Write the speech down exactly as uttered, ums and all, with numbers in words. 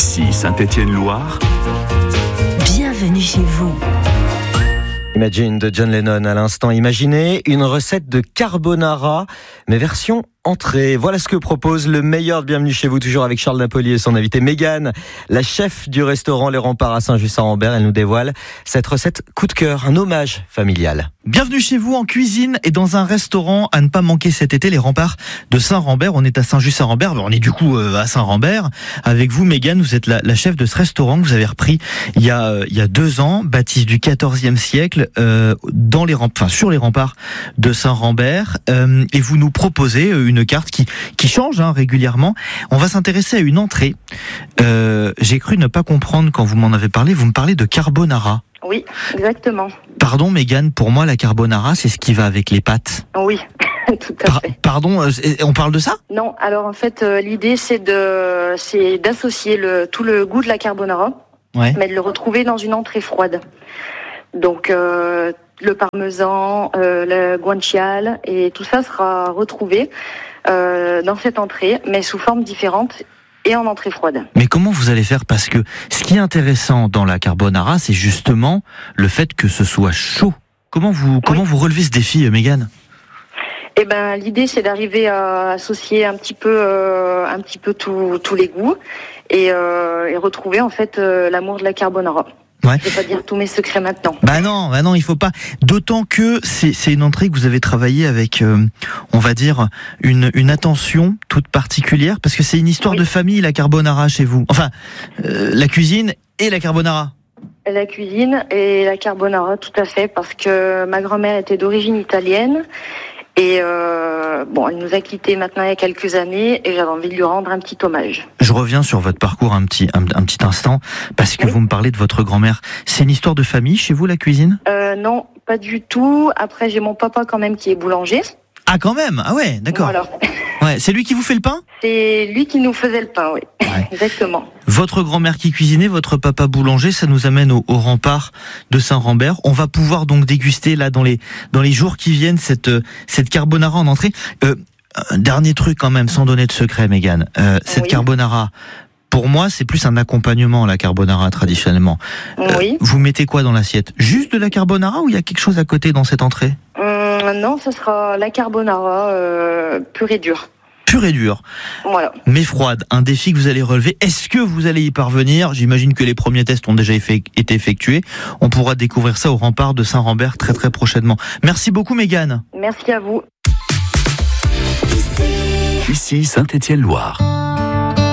Ici Saint-Étienne-Loire. Bienvenue chez vous. Imagine de John Lennon à l'instant. Imaginez une recette de carbonara, mais version entrée. Voilà ce que propose le meilleur de Bienvenue chez vous, toujours avec Charles Napoli et son invité Mégane, la chef du restaurant Les Remparts à Saint-Just-Saint-Rambert. Elle nous dévoile cette recette coup de cœur, un hommage familial. Bienvenue chez vous en cuisine et dans un restaurant à ne pas manquer cet été, Les Remparts de Saint-Rambert. On est à Saint-Just-Saint-Rambert, on est du coup à Saint-Rambert. Avec vous, Mégane, vous êtes la, la chef de ce restaurant que vous avez repris il y a, il y a deux ans, bâti du quatorzième siècle, euh, dans les rem- enfin, sur les remparts de Saint-Rambert. Euh, et vous nous proposez une carte qui, qui change hein, régulièrement. On va s'intéresser à une entrée. Euh, j'ai cru ne pas comprendre quand vous m'en avez parlé. Vous me parlez de carbonara. Oui, exactement. Pardon Mégane, pour moi la carbonara c'est ce qui va avec les pâtes. Oui, tout à Par- fait. Pardon, euh, on parle de ça ? Non, alors en fait euh, l'idée c'est de c'est d'associer le tout le goût de la carbonara, Ouais. mais de le retrouver dans une entrée froide. Donc euh, le parmesan, euh, le guanciale et tout ça sera retrouvé euh, dans cette entrée, mais sous forme différente et en entrée froide. Mais comment vous allez faire ? Parce que ce qui est intéressant dans la carbonara, c'est justement le fait que ce soit chaud. Comment vous comment vous relevez ce défi, euh, Mégane ? Eh ben l'idée c'est d'arriver à associer un petit peu euh, un petit peu tous tous les goûts et, euh, et retrouver en fait euh, l'amour de la carbonara. Ouais. Je vais pas dire tous mes secrets maintenant. Bah non, bah non, il faut pas. D'autant que c'est c'est une entrée que vous avez travaillée avec, euh, on va dire, une une attention toute particulière, parce que c'est une histoire Oui. de famille la carbonara chez vous. Enfin, euh, la cuisine et la carbonara. La cuisine et la carbonara, tout à fait, parce que ma grand-mère était d'origine italienne et euh, bon, elle nous a quittés maintenant il y a quelques années et j'avais envie de lui rendre un petit hommage. Je reviens sur votre parcours un petit un, un petit instant parce que Oui. vous me parlez de votre grand-mère. C'est une histoire de famille chez vous la cuisine ? Euh, non, pas du tout. Après, j'ai mon papa quand même qui est boulanger. Ah quand même. Ah ouais, d'accord. Voilà. Ouais, c'est lui qui vous fait le pain ? C'est lui qui nous faisait le pain, oui. Ouais. Exactement. Votre grand-mère qui cuisinait, votre papa boulanger, ça nous amène au, au rempart de Saint-Rambert. On va pouvoir donc déguster là dans les dans les jours qui viennent cette cette carbonara en entrée. Euh, un dernier truc quand même, sans donner de secret, Mégane. Euh, cette Oui. carbonara, pour moi, c'est plus un accompagnement la carbonara traditionnellement. Euh, Oui. Vous mettez quoi dans l'assiette ? Juste de la carbonara ou il y a quelque chose à côté dans cette entrée ? Hum, non, ce sera la carbonara euh, pure et dure. Pure et dure, Voilà. mais froide, un défi que vous allez relever. Est-ce que vous allez y parvenir ? J'imagine que les premiers tests ont déjà effet- été effectués. On pourra découvrir ça au rempart de Saint-Rambert très très prochainement. Merci beaucoup Mégane. Merci à vous. Ici Saint-Étienne-Loire.